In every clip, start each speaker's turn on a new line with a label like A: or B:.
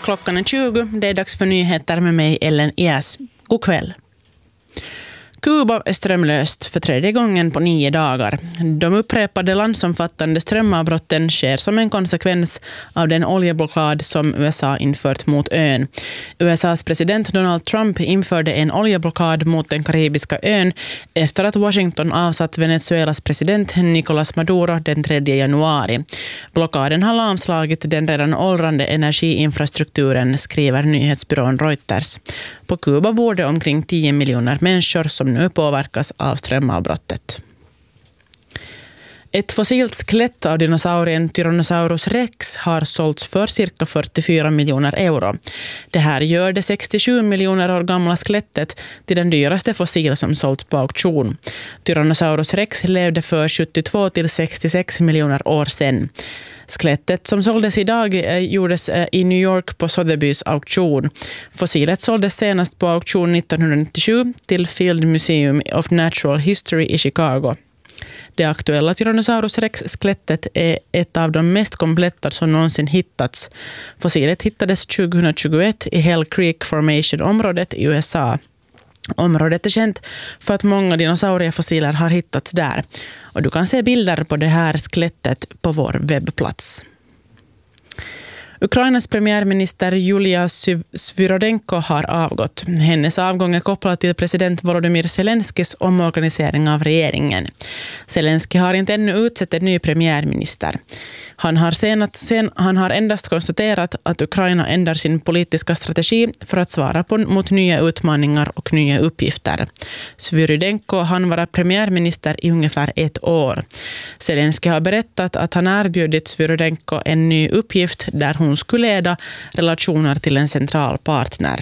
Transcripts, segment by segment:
A: klockan är 20. Det är dags för nyheter med mig, Ellen Ias. God kväll. Kuba är strömlöst för tredje gången på 9 dagar. De upprepade landsomfattande strömavbrotten sker som en konsekvens av den oljeblockad som USA infört mot ön. USAs president Donald Trump införde en oljeblockad mot den karibiska ön efter att Washington avsatt Venezuelas president Nicolás Maduro den 3 januari. Blockaden har lamslagit den redan åldrande energiinfrastrukturen, skriver nyhetsbyrån Reuters. På Kuba bor det omkring 10 miljoner människor som nu påverkas av strömavbrottet. Ett fossilt skelett av dinosaurien Tyrannosaurus rex har sålts för cirka 44 miljoner euro. Det här gör det 67 miljoner år gamla skelettet till den dyraste fossil som sålts på auktion. Tyrannosaurus rex levde för 72 till 66 miljoner år sedan. Skelettet som såldes idag gjordes i New York på Sotheby's auktion. Fossilet såldes senast på auktion 1997 till Field Museum of Natural History i Chicago. Det aktuella Tyrannosaurus rex-skelettet är ett av de mest kompletta som någonsin hittats. Fossilet hittades 2021 i Hell Creek Formation-området i USA. Området är känt för att många dinosauriefossiler har hittats där. Och du kan se bilder på det här skelettet på vår webbplats. Ukrainas premiärminister Julia Svyrodenko har avgått. Hennes avgång är kopplad till president Volodymyr Zelenskis omorganisering av regeringen. Zelensky har inte ännu utsett en ny premiärminister. Han har endast konstaterat att Ukraina ändrar sin politiska strategi för att svara mot nya utmaningar och nya uppgifter. Svyrodenko hann vara premiärminister i ungefär 1 år. Zelensky har berättat att han erbjudit Svyrodenko en ny uppgift där hon skulle leda relationer till en central partner.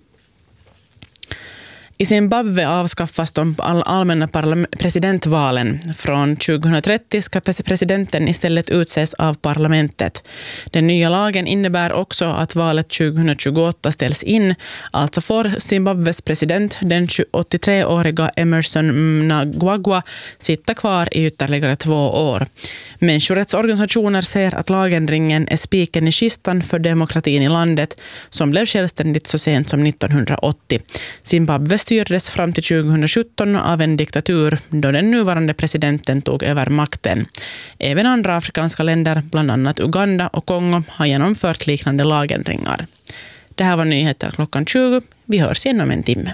A: I Zimbabwe avskaffas de allmänna presidentvalen. Från 2030 ska presidenten istället utses av parlamentet. Den nya lagen innebär också att valet 2028 ställs in. Alltså får Zimbabwes president, den 83-åriga Emerson Mnangagwa, sitta kvar i ytterligare 2 år. Människorättsorganisationer ser att lagändringen är spiken i kistan för demokratin i landet som blev självständigt så sent som 1980. Zimbabwe styrdes fram till 2017 av en diktatur då den nuvarande presidenten tog över makten. Även andra afrikanska länder, bland annat Uganda och Kongo, har genomfört liknande lagändringar. Det här var nyheter klockan 20. Vi hörs igen om en timme.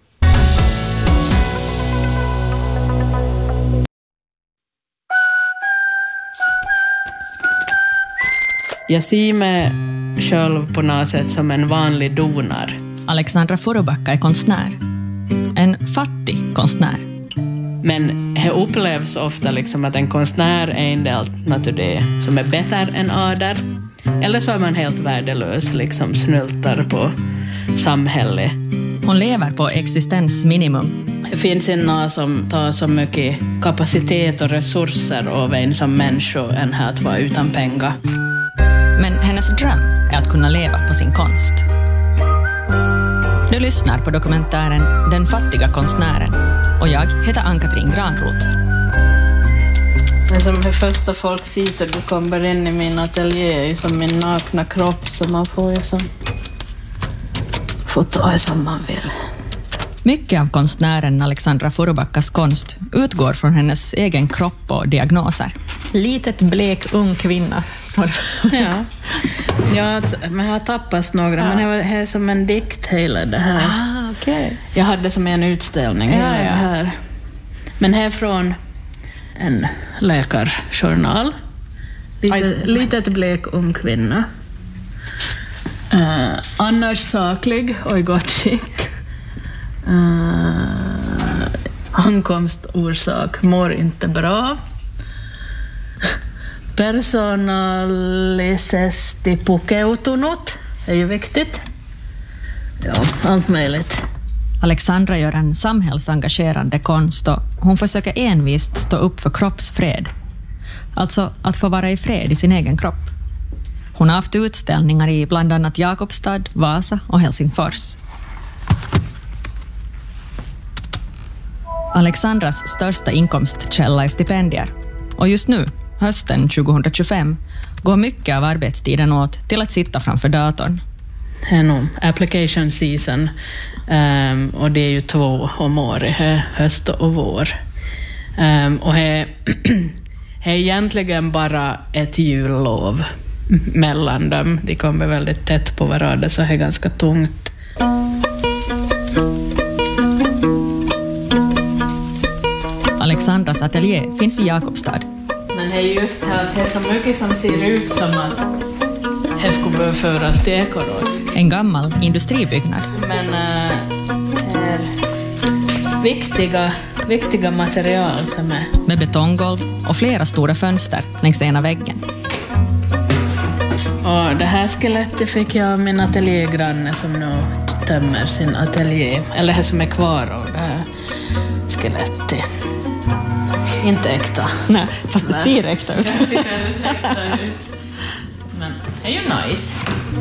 B: Jag ser mig själv på något sätt som en vanlig donar.
C: Alexandra Furubacka är konstnär. En fattig konstnär.
B: Men det upplevs ofta liksom att en konstnär är en del av det som är bättre än ader. Eller så är man helt värdelös, liksom snultar på samhället.
C: Hon lever på existensminimum.
B: Det finns någon som tar så mycket kapacitet och resurser av en som människa än att vara utan pengar.
C: Men hennes dröm är att kunna leva på sin konst. Du lyssnar på dokumentären Den fattiga konstnären och jag heter Ann-Katrin Granroth.
B: Det som det första folk sitter, du kommer in i min ateljé som min nakna kropp, så man får ju som får ta som man vill.
C: Mycket av konstnären Alexandra Furubackas konst utgår från hennes egen kropp och diagnoser. Litet blek ung kvinna, står det.
B: Ja. Men jag har tappat några, men det är som en dikt hela det här.
C: Okay.
B: Jag hade som en utställning hela det här. Men här från en läkarjournal. Litet blek ung kvinna. Annars saklig och i gott skick. Ankomstorsak mår inte bra. Personalisesti pukeutunut är ju viktigt. Ja, allt möjligt.
C: Alexandra gör en samhällsengagerande konst och hon försöker envist stå upp för kroppsfred. Alltså att få vara i fred i sin egen kropp. Hon har haft utställningar i bland annat Jakobstad, Vasa och Helsingfors. Alexandras största inkomstkälla är stipendier. Och just nu, hösten 2025, går mycket av arbetstiden åt till att sitta framför datorn.
B: Det är nog application season. Och det är ju 2 om året, höst och vår. Och det är egentligen bara ett jullov mellan dem. De kommer väldigt tätt på varandra, så det är ganska tungt.
C: Alexandras ateljé finns i Jakobstad.
B: Men det är just här att det är så mycket som ser ut som att det skulle behöva föras till Ekorros.
C: En gammal industribyggnad.
B: Men det är viktiga material för mig.
C: Med betonggolv och flera stora fönster längs ena väggen.
B: Och det här skelettet fick jag av min ateljégranne som nu tömmer sin ateljé. Eller det som är kvar av det här skelettet. Inte äkta.
C: Nej, fast det ser äkta ut.
B: Det ser väldigt äkta ut. Men det är ju nice.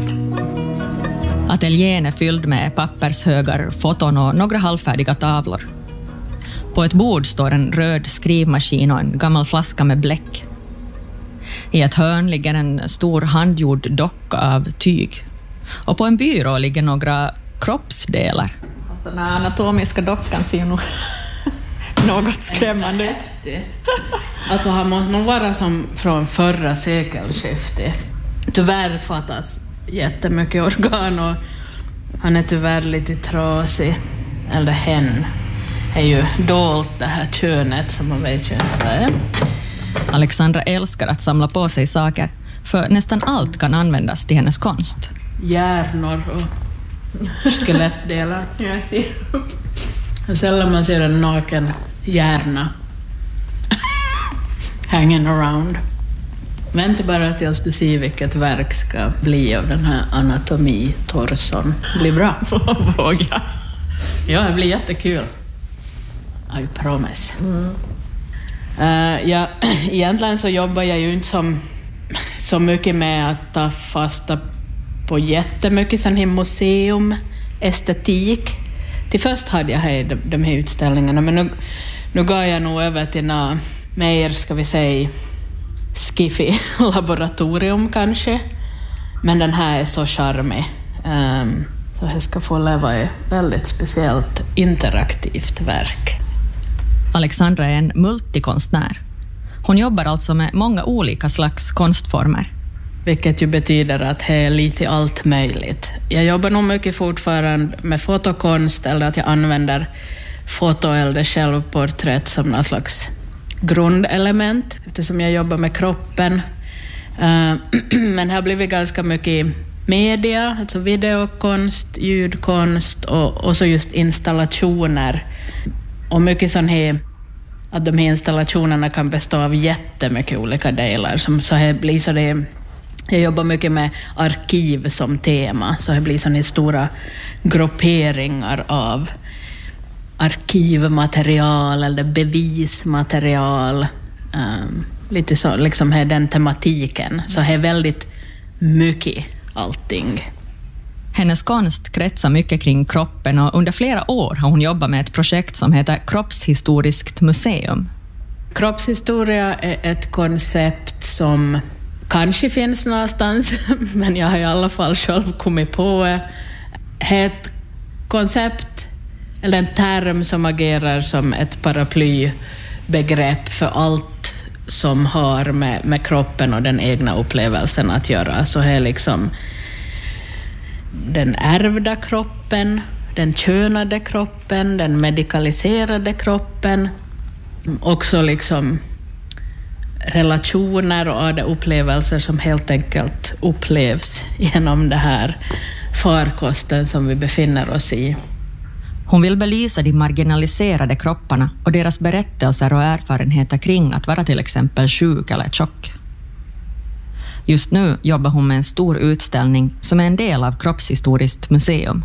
C: Ateljén är fylld med pappershögar, foton och några halvfärdiga tavlor. På ett bord står en röd skrivmaskin och en gammal flaska med bläck. I ett hörn ligger en stor handgjord docka av tyg. Och på en byrå ligger några kroppsdelar. Den här anatomiska dockan ser nog något skrämmande ut.
B: Alltså han måste nog vara som från förra sekelskiftet. Tyvärr fattas jättemycket organ och han är tyvärr lite trasig. Eller hen är ju dolt det här könet som man vet ju inte vad är.
C: Alexandra älskar att samla på sig saker, för nästan allt kan användas till hennes konst.
B: Hjärnor och skelettdelar. Jag ser. Sällan man ser en naken hjärna hanging around. Vänta bara tills du ser vilket verk ska bli av den här anatomi-torson. Det blir bra.
C: Våga.
B: Ja, det blir jättekul. I promise. Ja, egentligen så jobbar jag ju inte så mycket med att ta fasta på jättemycket sån här museumestetik. Till först hade jag de här utställningarna, men nu går jag nog över till något mer, ska vi säga, skiffy laboratorium kanske. Men den här är så charmig. Så jag ska få leva i väldigt speciellt interaktivt verk.
C: Alexandra är en multikonstnär. Hon jobbar alltså med många olika slags konstformer.
B: Vilket ju betyder att det är lite allt möjligt. Jag jobbar nog mycket fortfarande med fotokonst, eller att jag använder foto eller självporträtt som någon slags grundelement, eftersom jag jobbar med kroppen. Men det har blivit ganska mycket media, alltså videokonst, ljudkonst och så just installationer. Och mycket sån här, att de här installationerna kan bestå av jättemycket olika delar. Så här blir så det. Jag jobbar mycket med arkiv som tema, så det blir såna stora grupperingar av arkivmaterial eller bevismaterial. Lite så, liksom här den tematiken. Så det är väldigt mycket allting.
C: Hennes konst kretsar mycket kring kroppen och under flera år har hon jobbat med ett projekt som heter Kroppshistoriskt museum.
B: Kroppshistoria är ett koncept som kanske finns någonstans, men jag har i alla fall själv kommit på ett koncept eller en term som agerar som ett paraplybegrepp för allt som har med kroppen och den egna upplevelsen att göra. Så är liksom den ärvda kroppen, den könade kroppen, den medikaliserade kroppen, också liksom relationer och de upplevelser som helt enkelt upplevs genom det här farkosten som vi befinner oss i.
C: Hon vill belysa de marginaliserade kropparna och deras berättelser och erfarenheter kring att vara till exempel sjuk eller tjock. Just nu jobbar hon med en stor utställning som är en del av Kroppshistoriskt museum.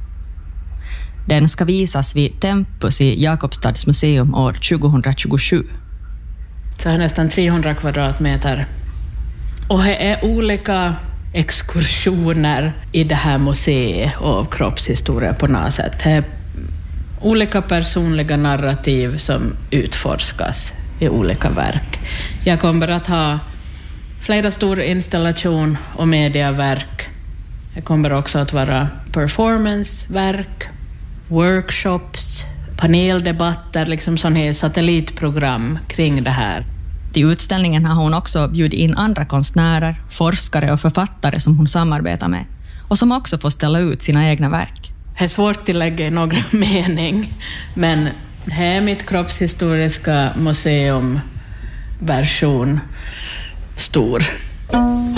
C: Den ska visas vid Tempus i Jakobstads museum år 2027.
B: Så är nästan 300 kvadratmeter. Och det är olika exkursioner i det här museet av kroppshistoria på något sätt. Det är olika personliga narrativ som utforskas i olika verk. Jag kommer att ha flera stora installation och mediaverk Det kommer också att vara performanceverk, workshops, paneldebatter, liksom sådana här satellitprogram kring det här.
C: Till utställningen har hon också bjudit in andra konstnärer, forskare och författare som hon samarbetar med och som också får ställa ut sina egna verk.
B: Det är svårt att lägga i några mening, men det är mitt kroppshistoriska museum version stor.